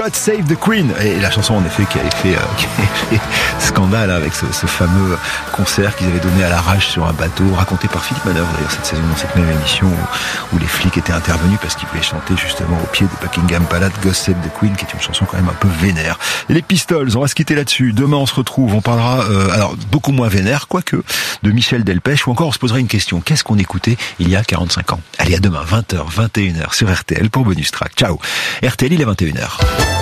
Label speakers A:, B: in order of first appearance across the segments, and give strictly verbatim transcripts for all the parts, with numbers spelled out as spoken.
A: God Save the Queen. Et la chanson, en effet, qui avait fait, euh, qui avait fait scandale avec ce, ce fameux concert qu'ils avaient donné à l'arrache sur un bateau, raconté par Philippe Manœuvre, d'ailleurs, cette saison, dans cette même émission, où, où les flics étaient intervenus parce qu'ils voulaient chanter justement au pied de Buckingham Palace God Save the Queen, qui est une chanson quand même un peu vénère. Et les Pistols, on va se quitter là-dessus. Demain, on se retrouve, on parlera, euh, alors, beaucoup moins vénère, quoique, de Michel Delpech, ou encore on se posera une question. Qu'est-ce qu'on écoutait il y a quarante-cinq ans? Allez, à demain, vingt heures, vingt et une heures sur R T L pour Bonus Track. Ciao. R T L, il est vingt et une heures.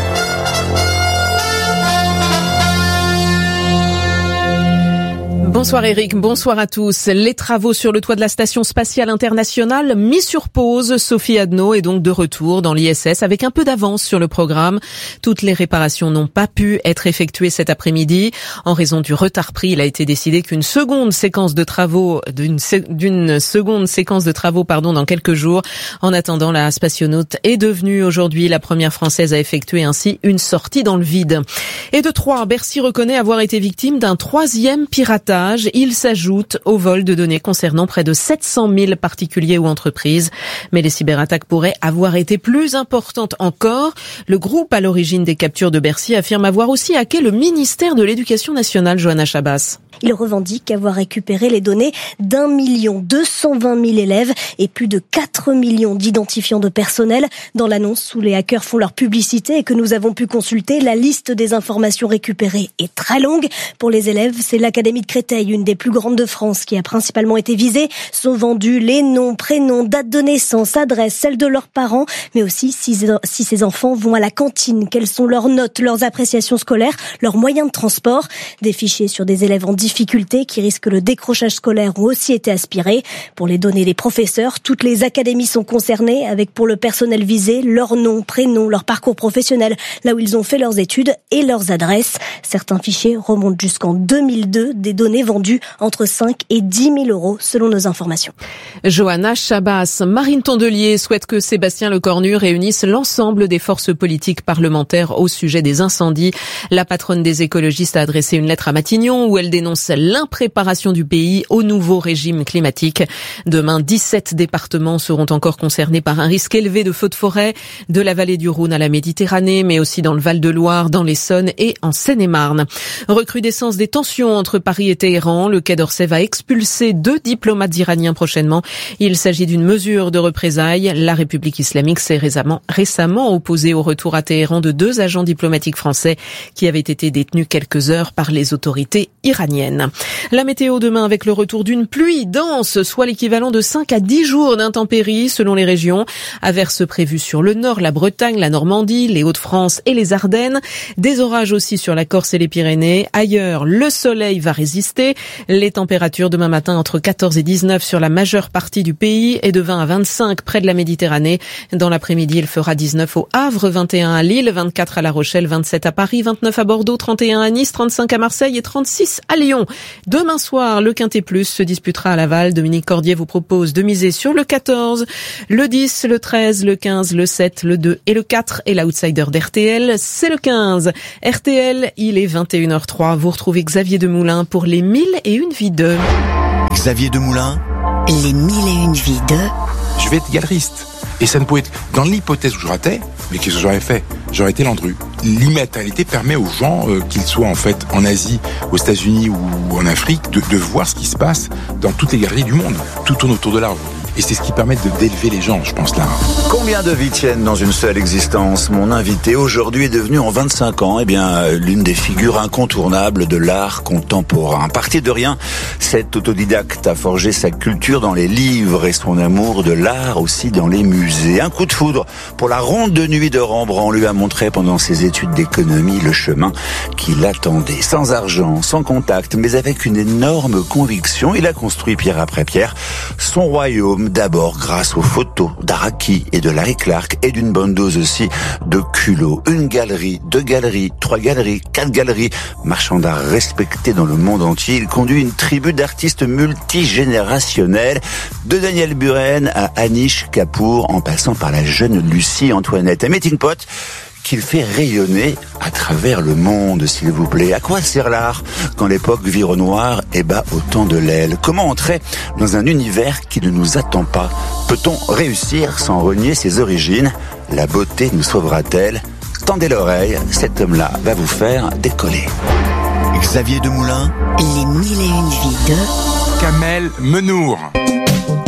B: Bonsoir Eric, bonsoir à tous. Les travaux sur le toit de la Station Spatiale Internationale mis sur pause. Sophie Adno est donc de retour dans l'I S S avec un peu d'avance sur le programme. Toutes les réparations n'ont pas pu être effectuées cet après-midi. En raison du retard pris, il a été décidé qu'une seconde séquence de travaux, d'une, d'une seconde séquence de travaux, pardon, dans quelques jours. En attendant, la spationaute est devenue aujourd'hui la première française à effectuer ainsi une sortie dans le vide. Et de Troyes, Bercy reconnaît avoir été victime d'un troisième piratage. Il s'ajoute au vol de données concernant près de sept cent mille particuliers ou entreprises. Mais les cyberattaques pourraient avoir été plus importantes encore. Le groupe à l'origine des captures de Bercy affirme avoir aussi hacké le ministère de l'Éducation nationale, Johanna Chabas.
C: Il revendique avoir récupéré les données d'un million deux cent vingt mille élèves et plus de quatre millions d'identifiants de personnel. Dans l'annonce où les hackers font leur publicité et que nous avons pu consulter, la liste des informations récupérées est très longue. Pour les élèves, c'est l'Académie de Créteil, une des plus grandes de France, qui a principalement été visée. Sont vendus les noms, prénoms, dates de naissance, adresses, celles de leurs parents, mais aussi si, si ces enfants vont à la cantine, quelles sont leurs notes, leurs appréciations scolaires, leurs moyens de transport. Des fichiers sur des élèves en difficulté qui risquent le décrochage scolaire ont aussi été aspirés. Pour les données des professeurs, toutes les académies sont concernées, avec pour le personnel visé leur nom, prénom, leur parcours professionnel, là où ils ont fait leurs études et leurs adresses. Certains fichiers remontent jusqu'en deux mille deux, des données vendues entre cinq et dix mille euros selon nos informations.
B: Johanna Chabas. Marine Tondelier souhaite que Sébastien Lecornu réunisse l'ensemble des forces politiques parlementaires au sujet des incendies. La patronne des écologistes a adressé une lettre à Matignon où elle dénonce l'impréparation du pays au nouveau régime climatique. Demain, dix-sept départements seront encore concernés par un risque élevé de feux de forêt, de la vallée du Rhône à la Méditerranée, mais aussi dans le Val-de-Loire, dans l'Essonne et en Seine-et-Marne. Recrudescence des tensions entre Paris et Téhéran. Le Quai d'Orsay va expulser deux diplomates iraniens prochainement. Il s'agit d'une mesure de représailles. La République islamique s'est récemment, récemment opposée au retour à Téhéran de deux agents diplomatiques français qui avaient été détenus quelques heures par les autorités iraniennes. La météo demain avec le retour d'une pluie dense, soit l'équivalent de cinq à dix jours d'intempéries selon les régions. Averses prévues sur le nord, la Bretagne, la Normandie, les Hauts-de-France et les Ardennes. Des orages aussi sur la Corse et les Pyrénées. Ailleurs, le soleil va résister. Les températures demain matin entre quatorze et dix-neuf sur la majeure partie du pays et de vingt à vingt-cinq près de la Méditerranée. Dans l'après-midi, il fera dix-neuf au Havre, vingt et un à Lille, vingt-quatre à La Rochelle, vingt-sept à Paris, vingt-neuf à Bordeaux, trente et un à Nice, trente-cinq à Marseille et trente-six à Lyon. Demain soir, le Quintet Plus se disputera à Laval. Dominique Cordier vous propose de miser sur le quatorze, le dix, le treize, le quinze, le sept, le deux et le quatre. Et l'outsider d'R T L, c'est le quinze. R T L, il est vingt et une heures zéro trois. Vous retrouvez Xavier Demoulin pour les mille et une vies de...
D: Xavier Demoulin.
E: Les mille et une vies de...
F: Je vais être galeriste. Et ça ne pouvait être... Dans l'hypothèse où je ratais, mais qu'est-ce que j'aurais fait? J'aurais été Landru. L'immatérialité permet aux gens, euh, qu'ils soient en fait en Asie, aux États-Unis ou en Afrique, de, de voir ce qui se passe dans toutes les galeries du monde. Tout tourne autour de l'art. Et c'est ce qui permet de d'élever les gens, je pense, là.
D: Combien de vies tiennent dans une seule existence? Mon invité aujourd'hui est devenu en vingt-cinq ans, eh bien, l'une des figures incontournables de l'art contemporain. Parti de rien, cet autodidacte a forgé sa culture dans les livres et son amour de l'art aussi dans les musées. Un coup de foudre pour la ronde de nuit de Rembrandt lui a montré pendant ses études d'économie le chemin qui l'attendait. Sans argent, sans contact, mais avec une énorme conviction, il a construit pierre après pierre son royaume. D'abord grâce aux photos d'Araki et de Larry Clark et d'une bonne dose aussi de culot. Une galerie, deux galeries, trois galeries, quatre galeries. Marchand d'art respecté dans le monde entier, il conduit une tribu d'artistes multigénérationnels, de Daniel Buren à Anish Kapoor en passant par la jeune Lucie Antoinette. Un meeting pot qu'il fait rayonner à travers le monde, s'il vous plaît. À quoi sert l'art quand l'époque vire au noir et bat autant de l'aile? Comment entrer dans un univers qui ne nous attend pas? Peut-on réussir sans renier ses origines? La beauté nous sauvera-t-elle? tendez l'oreille, cet homme-là va vous faire décoller. Xavier Demoulin.
E: Les mille et une vies de
F: Kamel Menour.